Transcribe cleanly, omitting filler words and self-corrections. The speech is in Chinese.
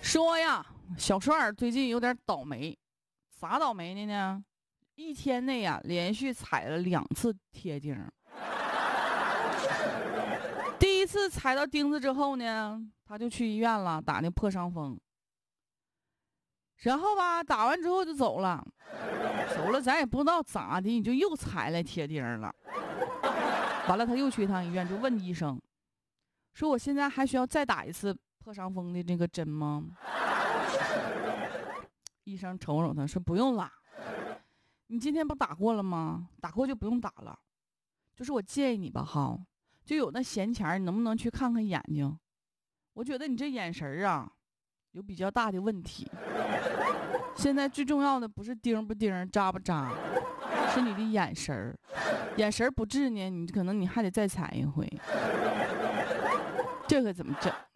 说呀，小帅儿最近有点倒霉，咋倒霉的呢？一天内呀，连续踩了2次铁钉。第一次踩到钉子之后呢，他就去医院了，打那破伤风。然后吧，打完之后就走了，走了咱也不知道咋的，你就又踩了铁钉了。完了，他又去一趟医院，就问医生，说我现在还需要再打一次破伤风的这个针吗？医生瞅瞅他说不用啦，你今天不打过了吗？打过就不用打了。就是我建议你吧哈，就有那闲钱，你能不能去看看眼睛？我觉得你这眼神啊有比较大的问题。现在最重要的不是盯不盯扎不扎，是你的眼神儿。眼神儿不治呢，你可能还得再踩一回。这可怎么整？